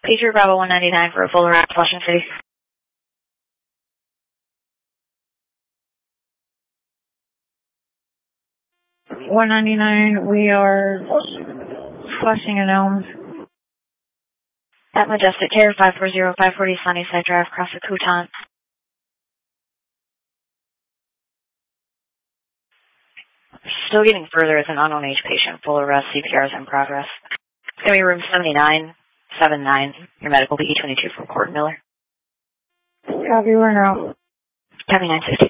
Patriot Bravo 199 for a full arrest, Washington City. 199, we are Flushing and Elms. At Majestic Care, 540 Sunnyside Drive, across the Coutant. Still getting further as an unknown age patient. Full arrest, CPR is in progress. It's going to be room 7979. Your medical be E22 for Court Miller. Copy, we're out. Copy 960.